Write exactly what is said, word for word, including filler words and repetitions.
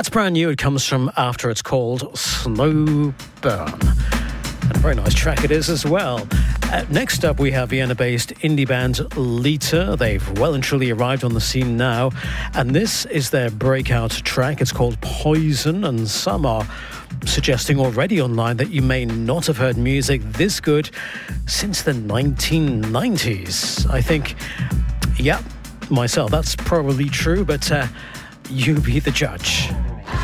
That's brand new. It comes from After. It's called Slow Burn. And a very nice track it is as well. Uh, next up, we have Vienna-based indie band Lita. They've well and truly arrived on the scene now. And this is their breakout track. It's called Poison. And some are suggesting already online that you may not have heard music this good since the nineteen nineties. I think, yeah, myself, that's probably true, but uh, you be the judge.